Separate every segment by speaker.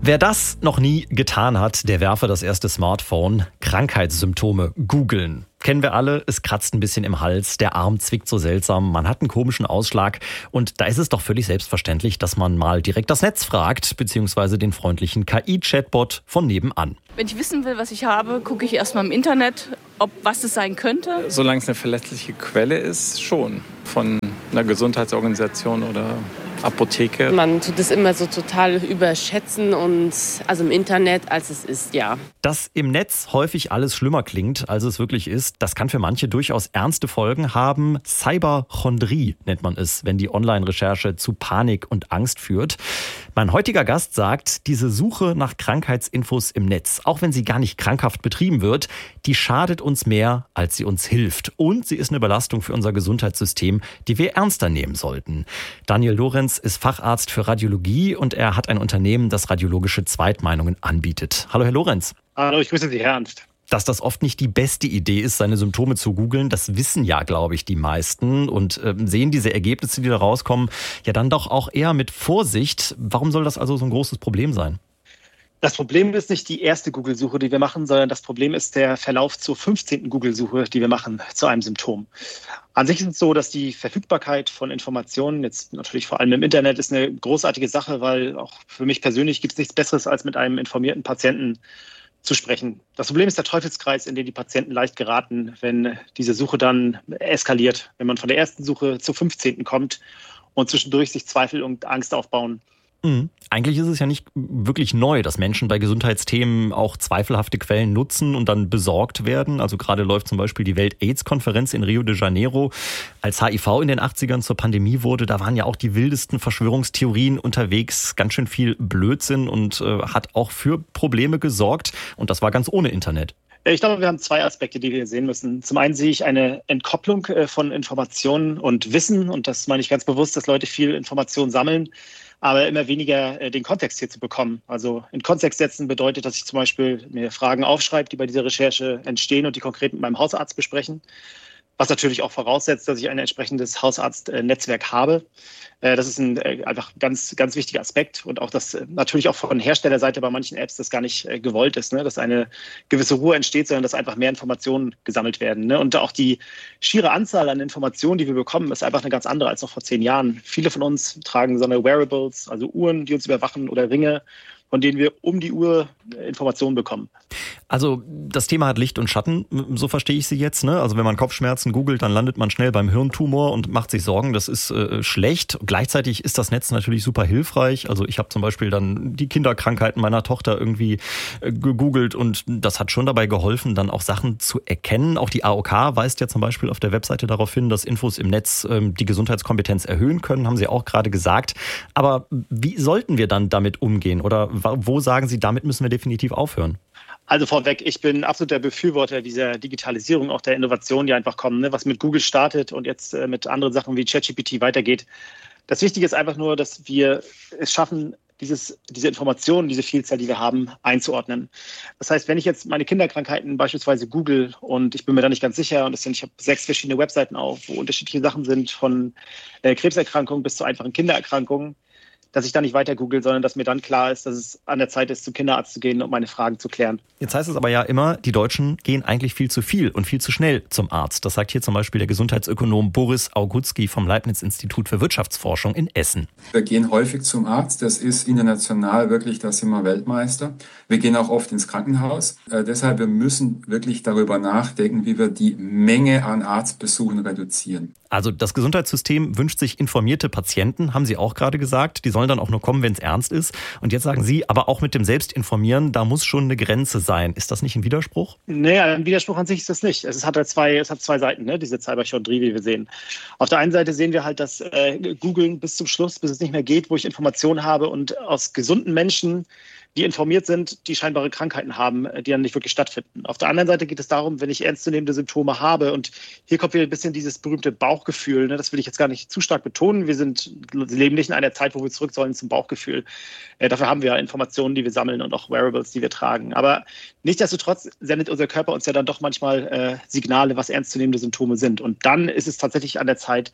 Speaker 1: Wer das noch nie getan hat, der werfe das erste Smartphone. Krankheitssymptome googeln. Kennen wir alle, es kratzt ein bisschen im Hals, der Arm zwickt so seltsam, man hat einen komischen Ausschlag. Und da ist es doch völlig selbstverständlich, dass man mal direkt das Netz fragt, beziehungsweise den freundlichen KI-Chatbot von nebenan.
Speaker 2: Wenn ich wissen will, was ich habe, gucke ich erstmal im Internet, was es sein könnte.
Speaker 3: Solange es eine verlässliche Quelle ist, schon. Von einer Gesundheitsorganisation oder Apotheke.
Speaker 4: Man tut es immer so total überschätzen und also im Internet, als es ist, ja.
Speaker 1: Dass im Netz häufig alles schlimmer klingt, als es wirklich ist, das kann für manche durchaus ernste Folgen haben. Cyberchondrie nennt man es, wenn die Online-Recherche zu Panik und Angst führt. Mein heutiger Gast sagt, diese Suche nach Krankheitsinfos im Netz, auch wenn sie gar nicht krankhaft betrieben wird, die schadet uns mehr, als sie uns hilft. Und sie ist eine Belastung für unser Gesundheitssystem, die wir ernster nehmen sollten. Daniel Lorenz ist Facharzt für Radiologie und er hat ein Unternehmen, das radiologische Zweitmeinungen anbietet. Hallo, Herr Lorenz.
Speaker 5: Hallo, ich grüße Sie, Herr Ernst.
Speaker 1: Dass das oft nicht die beste Idee ist, seine Symptome zu googeln, das wissen ja, glaube ich, die meisten und sehen diese Ergebnisse, die da rauskommen, ja dann doch auch eher mit Vorsicht. Warum soll das also so ein großes Problem sein?
Speaker 5: Das Problem ist nicht die erste Google-Suche, die wir machen, sondern das Problem ist der Verlauf zur 15. Google-Suche, die wir machen zu einem Symptom. An sich ist es so, dass die Verfügbarkeit von Informationen, jetzt natürlich vor allem im Internet, ist eine großartige Sache, weil auch für mich persönlich gibt es nichts Besseres, als mit einem informierten Patienten zu sprechen. Das Problem ist der Teufelskreis, in den die Patienten leicht geraten, wenn diese Suche dann eskaliert, wenn man von der ersten Suche zur 15. kommt und zwischendurch sich Zweifel und Angst aufbauen.
Speaker 1: Eigentlich ist es ja nicht wirklich neu, dass Menschen bei Gesundheitsthemen auch zweifelhafte Quellen nutzen und dann besorgt werden. Also gerade läuft zum Beispiel die Welt-AIDS-Konferenz in Rio de Janeiro. Als HIV in den 80ern zur Pandemie wurde, da waren ja auch die wildesten Verschwörungstheorien unterwegs. Ganz schön viel Blödsinn und hat auch für Probleme gesorgt. Und das war ganz ohne Internet.
Speaker 5: Ich glaube, wir haben zwei Aspekte, die wir sehen müssen. Zum einen sehe ich eine Entkopplung von Informationen und Wissen. Und das meine ich ganz bewusst, dass Leute viel Information sammeln, aber immer weniger den Kontext hier zu bekommen. Also in Kontext setzen bedeutet, dass ich zum Beispiel mir Fragen aufschreibe, die bei dieser Recherche entstehen und die konkret mit meinem Hausarzt besprechen. Was natürlich auch voraussetzt, dass ich ein entsprechendes Hausarztnetzwerk habe. Das ist ein einfach ganz, ganz wichtiger Aspekt und auch, dass natürlich auch von Herstellerseite bei manchen Apps das gar nicht gewollt ist, ne? Dass eine gewisse Ruhe entsteht, sondern dass einfach mehr Informationen gesammelt werden. Ne? Und auch die schiere Anzahl an Informationen, die wir bekommen, ist einfach eine ganz andere als noch vor 10 Jahren. Viele von uns tragen so eine Wearables, also Uhren, die uns überwachen oder Ringe, von denen wir um die Uhr Informationen bekommen.
Speaker 1: Also das Thema hat Licht und Schatten, so verstehe ich Sie jetzt. Ne? Also wenn man Kopfschmerzen googelt, dann landet man schnell beim Hirntumor und macht sich Sorgen. Das ist schlecht. Gleichzeitig ist das Netz natürlich super hilfreich. Also ich habe zum Beispiel dann die Kinderkrankheiten meiner Tochter irgendwie gegoogelt und das hat schon dabei geholfen, dann auch Sachen zu erkennen. Auch die AOK weist ja zum Beispiel auf der Webseite darauf hin, dass Infos im Netz die Gesundheitskompetenz erhöhen können, haben Sie auch gerade gesagt. Aber wie sollten wir dann damit umgehen? Oder wo sagen Sie, damit müssen wir definitiv aufhören?
Speaker 5: Also vorweg, ich bin absoluter Befürworter dieser Digitalisierung, auch der Innovationen, die einfach kommen, ne? Was mit Google startet und jetzt mit anderen Sachen wie ChatGPT weitergeht. Das Wichtige ist einfach nur, dass wir es schaffen, diese Informationen, diese Vielzahl, die wir haben, einzuordnen. Das heißt, wenn ich jetzt meine Kinderkrankheiten beispielsweise google und ich bin mir da nicht ganz sicher und ich habe 6 verschiedene Webseiten auf, wo unterschiedliche Sachen sind, von Krebserkrankungen bis zu einfachen Kindererkrankungen, dass ich da nicht weiter google, sondern dass mir dann klar ist, dass es an der Zeit ist, zum Kinderarzt zu gehen und meine Fragen zu klären.
Speaker 1: Jetzt heißt es aber ja immer, die Deutschen gehen eigentlich viel zu viel und viel zu schnell zum Arzt. Das sagt hier zum Beispiel der Gesundheitsökonom Boris Augutski vom Leibniz-Institut für Wirtschaftsforschung in Essen.
Speaker 6: Wir gehen häufig zum Arzt, das ist international wirklich, da sind wir Weltmeister. Wir gehen auch oft ins Krankenhaus. Deshalb, wir müssen wirklich darüber nachdenken, wie wir die Menge an Arztbesuchen reduzieren.
Speaker 1: Also das Gesundheitssystem wünscht sich informierte Patienten, haben Sie auch gerade gesagt. Die sollen dann auch nur kommen, wenn es ernst ist. Und jetzt sagen Sie, aber auch mit dem Selbstinformieren, da muss schon eine Grenze sein. Ist das nicht ein Widerspruch?
Speaker 5: Naja, ein Widerspruch an sich ist das nicht. Es hat zwei Seiten, ne? Diese Cyberchondrie, wie wir sehen. Auf der einen Seite sehen wir halt, dass Googlen bis zum Schluss, bis es nicht mehr geht, wo ich Informationen habe und aus gesunden Menschen, die informiert sind, die scheinbare Krankheiten haben, die dann nicht wirklich stattfinden. Auf der anderen Seite geht es darum, wenn ich ernstzunehmende Symptome habe und hier kommt wieder ein bisschen dieses berühmte Bauchgefühl, ne? Das will ich jetzt gar nicht zu stark betonen. Wir leben nicht in einer Zeit, wo wir zurück sollen zum Bauchgefühl. Dafür haben wir Informationen, die wir sammeln und auch Wearables, die wir tragen. Aber nichtsdestotrotz sendet unser Körper uns ja dann doch manchmal Signale, was ernstzunehmende Symptome sind. Und dann ist es tatsächlich an der Zeit,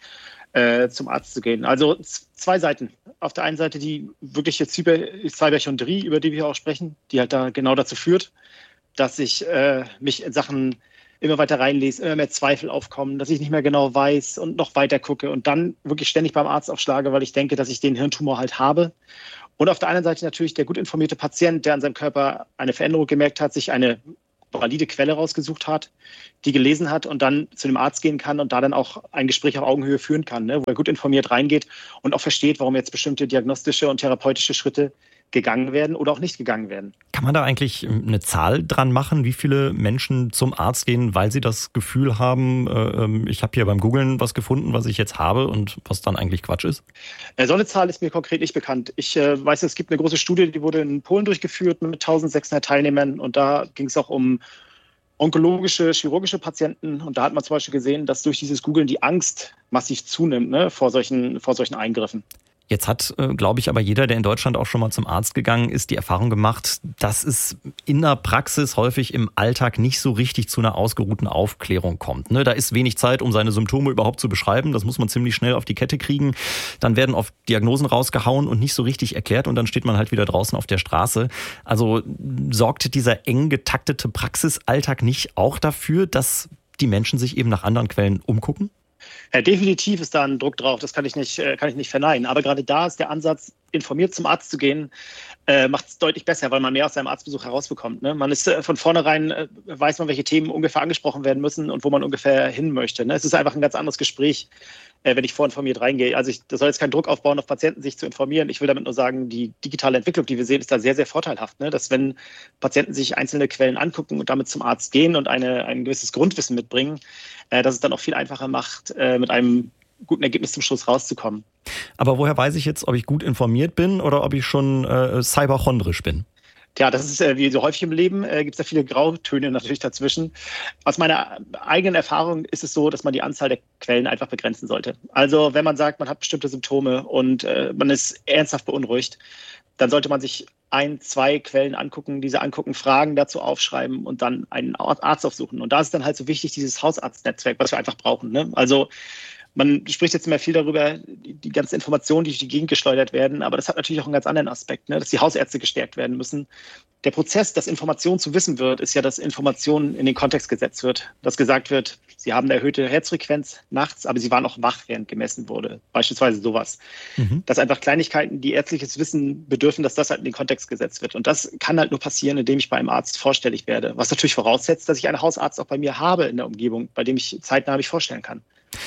Speaker 5: zum Arzt zu gehen. Also zwei Seiten. Auf der einen Seite die wirkliche Cyberchondrie, über die wir auch sprechen, die halt da genau dazu führt, dass ich mich in Sachen immer weiter reinlese, immer mehr Zweifel aufkommen, dass ich nicht mehr genau weiß und noch weiter gucke und dann wirklich ständig beim Arzt aufschlage, weil ich denke, dass ich den Hirntumor halt habe. Und auf der anderen Seite natürlich der gut informierte Patient, der an seinem Körper eine Veränderung gemerkt hat, sich eine valide Quelle rausgesucht hat, die gelesen hat und dann zu dem Arzt gehen kann und da dann auch ein Gespräch auf Augenhöhe führen kann, ne, wo er gut informiert reingeht und auch versteht, warum jetzt bestimmte diagnostische und therapeutische Schritte gegangen werden oder auch nicht gegangen werden.
Speaker 1: Kann man da eigentlich eine Zahl dran machen, wie viele Menschen zum Arzt gehen, weil sie das Gefühl haben, ich habe hier beim Googlen was gefunden, was ich jetzt habe und was dann eigentlich Quatsch ist?
Speaker 5: So eine Zahl ist mir konkret nicht bekannt. Ich weiß, es gibt eine große Studie, die wurde in Polen durchgeführt mit 1600 Teilnehmern und da ging es auch um onkologische, chirurgische Patienten und da hat man zum Beispiel gesehen, dass durch dieses Googlen die Angst massiv zunimmt, ne, vor solchen Eingriffen.
Speaker 1: Jetzt hat, glaube ich, aber jeder, der in Deutschland auch schon mal zum Arzt gegangen ist, die Erfahrung gemacht, dass es in der Praxis häufig im Alltag nicht so richtig zu einer ausgeruhten Aufklärung kommt. Ne? Da ist wenig Zeit, um seine Symptome überhaupt zu beschreiben. Das muss man ziemlich schnell auf die Kette kriegen. Dann werden oft Diagnosen rausgehauen und nicht so richtig erklärt und dann steht man halt wieder draußen auf der Straße. Also sorgt dieser eng getaktete Praxisalltag nicht auch dafür, dass die Menschen sich eben nach anderen Quellen umgucken?
Speaker 5: Ja, definitiv ist da ein Druck drauf, das kann ich nicht verneinen. Aber gerade da ist der Ansatz, informiert zum Arzt zu gehen, macht es deutlich besser, weil man mehr aus seinem Arztbesuch herausbekommt. Ne? Man ist von vornherein, weiß man, welche Themen ungefähr angesprochen werden müssen und wo man ungefähr hin möchte. Ne? Es ist einfach ein ganz anderes Gespräch, wenn ich vorinformiert reingehe. Also das soll jetzt keinen Druck aufbauen auf Patienten, sich zu informieren. Ich will damit nur sagen, die digitale Entwicklung, die wir sehen, ist da sehr, sehr vorteilhaft. Ne? Dass wenn Patienten sich einzelne Quellen angucken und damit zum Arzt gehen und ein gewisses Grundwissen mitbringen, dass es dann auch viel einfacher macht, mit einem guten Ergebnis zum Schluss rauszukommen.
Speaker 1: Aber woher weiß ich jetzt, ob ich gut informiert bin oder ob ich schon cyberchondrisch bin?
Speaker 5: Ja, das ist wie so häufig im Leben, gibt es da viele Grautöne natürlich dazwischen. Aus meiner eigenen Erfahrung ist es so, dass man die Anzahl der Quellen einfach begrenzen sollte. Also wenn man sagt, man hat bestimmte Symptome und man ist ernsthaft beunruhigt, dann sollte man sich 1, 2 Quellen angucken, diese angucken, Fragen dazu aufschreiben und dann einen Arzt aufsuchen. Und da ist dann halt so wichtig, dieses Hausarztnetzwerk, was wir einfach brauchen. Ne? Also man spricht jetzt immer viel darüber, die ganzen Informationen, die durch die Gegend geschleudert werden, aber das hat natürlich auch einen ganz anderen Aspekt, ne? Dass die Hausärzte gestärkt werden müssen. Der Prozess, dass Information zu wissen wird, ist ja, dass Information in den Kontext gesetzt wird. Dass gesagt wird, Sie haben eine erhöhte Herzfrequenz nachts, aber Sie waren auch wach, während gemessen wurde. Beispielsweise sowas. Dass einfach Kleinigkeiten, die ärztliches Wissen bedürfen, dass das halt in den Kontext gesetzt wird. Und das kann halt nur passieren, indem ich bei einem Arzt vorstellig werde. Was natürlich voraussetzt, dass ich einen Hausarzt auch bei mir habe in der Umgebung, bei dem ich zeitnah mich vorstellen kann.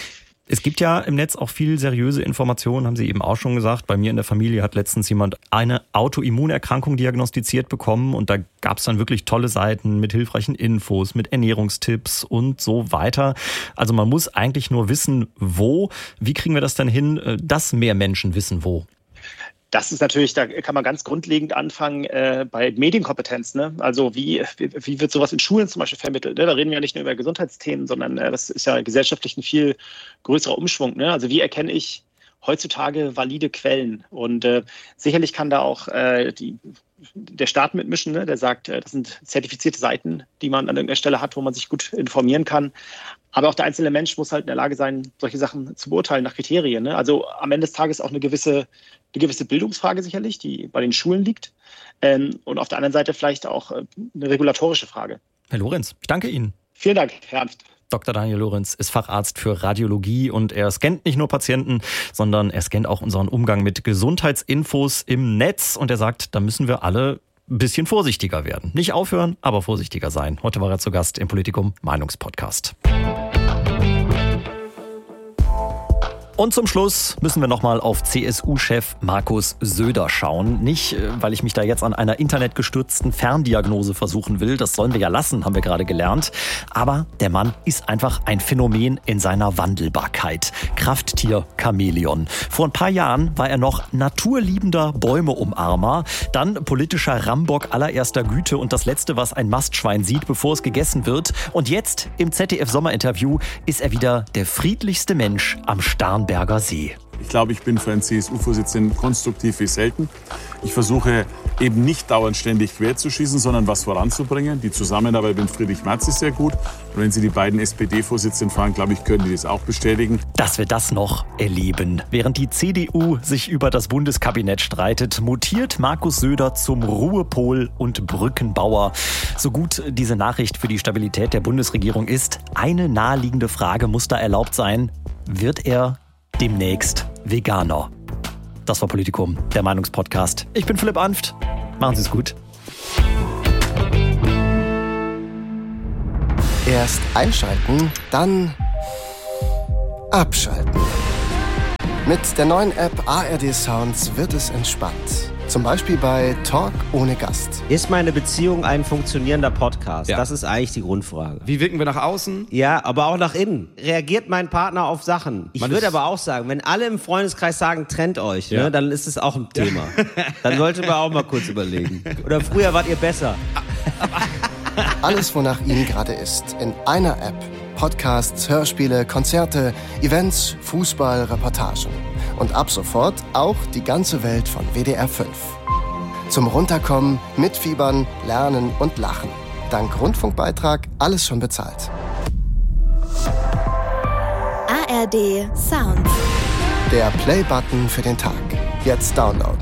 Speaker 1: Es gibt ja im Netz auch viel seriöse Informationen, haben Sie eben auch schon gesagt. Bei mir in der Familie hat letztens jemand eine Autoimmunerkrankung diagnostiziert bekommen und da gab es dann wirklich tolle Seiten mit hilfreichen Infos, mit Ernährungstipps und so weiter. Also man muss eigentlich nur wissen, wo. Wie kriegen wir das denn hin, dass mehr Menschen wissen, wo?
Speaker 5: Das ist natürlich, da kann man ganz grundlegend anfangen bei Medienkompetenz. Ne? Also wie wird sowas in Schulen zum Beispiel vermittelt? Ne? Da reden wir ja nicht nur über Gesundheitsthemen, sondern das ist ja gesellschaftlich ein viel größerer Umschwung. Ne? Also wie erkenne ich heutzutage valide Quellen? Und sicherlich kann da auch der Staat mitmischen, ne? Der sagt, das sind zertifizierte Seiten, die man an irgendeiner Stelle hat, wo man sich gut informieren kann. Aber auch der einzelne Mensch muss halt in der Lage sein, solche Sachen zu beurteilen nach Kriterien. Ne? Also am Ende des Tages auch eine gewisse Bildungsfrage sicherlich, die bei den Schulen liegt. Und auf der anderen Seite vielleicht auch eine regulatorische Frage.
Speaker 1: Herr Lorenz, ich danke Ihnen.
Speaker 5: Vielen Dank, Herr Ernst.
Speaker 1: Dr. Daniel Lorenz ist Facharzt für Radiologie und er scannt nicht nur Patienten, sondern er scannt auch unseren Umgang mit Gesundheitsinfos im Netz. Und er sagt, da müssen wir alle ein bisschen vorsichtiger werden. Nicht aufhören, aber vorsichtiger sein. Heute war er zu Gast im Politikum Meinungspodcast. Und zum Schluss müssen wir nochmal auf CSU-Chef Markus Söder schauen. Nicht, weil ich mich da jetzt an einer internetgestützten Ferndiagnose versuchen will. Das sollen wir ja lassen, haben wir gerade gelernt. Aber der Mann ist einfach ein Phänomen in seiner Wandelbarkeit. Krafttier Chamäleon. Vor ein paar Jahren war er noch naturliebender Bäumeumarmer, dann politischer Rambock allererster Güte und das Letzte, was ein Mastschwein sieht, bevor es gegessen wird. Und jetzt im ZDF-Sommerinterview ist er wieder der friedlichste Mensch am Starnberger See.
Speaker 7: Ich glaube, ich bin für einen CSU-Vorsitzenden konstruktiv wie selten. Ich versuche eben nicht dauernd ständig quer zu schießen, sondern was voranzubringen. Die Zusammenarbeit mit Friedrich Merz ist sehr gut. Und wenn Sie die beiden SPD-Vorsitzenden fragen, glaube ich, können die das auch bestätigen.
Speaker 1: Dass wir das noch erleben. Während die CDU sich über das Bundeskabinett streitet, mutiert Markus Söder zum Ruhepol und Brückenbauer. So gut diese Nachricht für die Stabilität der Bundesregierung ist, eine naheliegende Frage muss da erlaubt sein. Wird er demnächst Veganer? Das war Politikum, der Meinungspodcast. Ich bin Philipp Anft. Machen Sie es gut.
Speaker 8: Erst einschalten, dann abschalten. Mit der neuen App ARD Sounds wird es entspannt. Zum Beispiel bei Talk ohne Gast.
Speaker 9: Ist meine Beziehung ein funktionierender Podcast? Ja. Das ist eigentlich die Grundfrage.
Speaker 10: Wie wirken wir nach außen?
Speaker 9: Ja, aber auch nach innen. Reagiert mein Partner auf Sachen? Ich würde aber auch sagen, wenn alle im Freundeskreis sagen, trennt euch, ne, dann ist es auch ein Thema. Dann sollte man auch mal kurz überlegen. Oder früher wart ihr besser.
Speaker 8: Alles, wonach Ihnen gerade ist, in einer App. Podcasts, Hörspiele, Konzerte, Events, Fußball, Reportagen. Und ab sofort auch die ganze Welt von WDR 5. Zum Runterkommen, Mitfiebern, Lernen und Lachen. Dank Rundfunkbeitrag alles schon bezahlt.
Speaker 11: ARD Sounds.
Speaker 8: Der Play-Button für den Tag. Jetzt downloaden.